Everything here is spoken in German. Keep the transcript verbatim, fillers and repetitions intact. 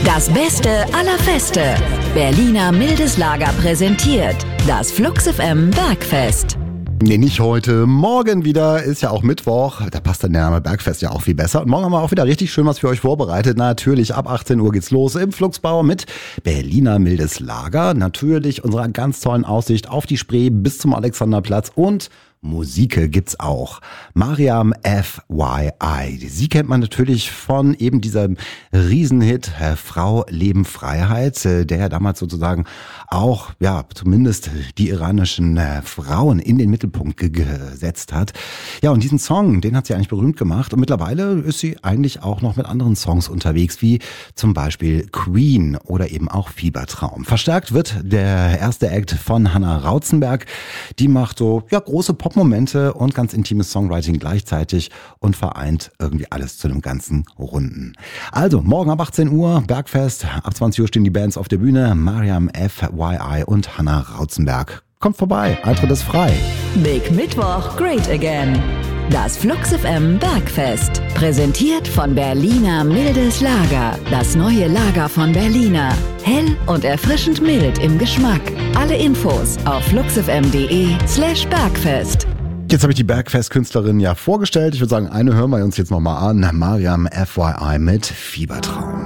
Das Beste aller Feste. Berliner Mildes Lager präsentiert das Flux F M Bergfest. Nee, nicht heute. Morgen wieder, ist ja auch Mittwoch. Da passt der Name Bergfest ja auch viel besser. Und morgen haben wir auch wieder richtig schön was für euch vorbereitet. Natürlich, ab achtzehn Uhr geht's los im Fluxbau mit Berliner Mildes Lager. Natürlich unserer ganz tollen Aussicht auf die Spree bis zum Alexanderplatz und Musik gibt's auch. Mariam F Y I. Sie kennt man natürlich von eben diesem Riesenhit äh, Frau, Leben, Freiheit, äh, der ja damals sozusagen auch, ja, zumindest die iranischen äh, Frauen in den Mittelpunkt ge- gesetzt hat. Ja, und diesen Song, den hat sie eigentlich berühmt gemacht. Und mittlerweile ist sie eigentlich auch noch mit anderen Songs unterwegs, wie zum Beispiel Queen oder eben auch Fiebertraum. Verstärkt wird der erste Act von Hannah Rauzenberg. Die macht so, ja, große Pop-Momente und ganz intimes Songwriting gleichzeitig und vereint irgendwie alles zu einem ganzen Runden. Also, morgen ab achtzehn Uhr, Bergfest. Ab zwanzig Uhr stehen die Bands auf der Bühne. Mariam F Y I und Hannah Rauzenberg. Kommt vorbei, Eintritt ist frei. Big Mittwoch, great again. Das Flux F M Bergfest. Präsentiert von Berliner Mildes Lager. Das neue Lager von Berliner. Hell und erfrischend mild im Geschmack. Alle Infos auf fluxfm.de slash Bergfest. Jetzt habe ich die Bergfest-Künstlerin ja vorgestellt. Ich würde sagen, eine hören wir uns jetzt nochmal an. Mariam F Y I mit Fiebertraum.